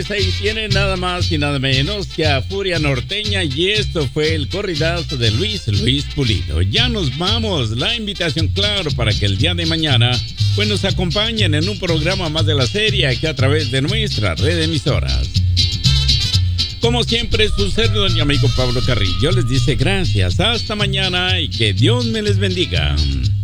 Ahí tienen nada más y nada menos que a Furia Norteña y esto fue el corridazo de Luis Pulido. Ya nos vamos, la invitación claro para que el día de mañana pues nos acompañen en un programa más de la serie aquí a través de nuestra red de emisoras. Como siempre, su servidor y amigo Pablo Carrillo les dice gracias, hasta mañana y que Dios me les bendiga.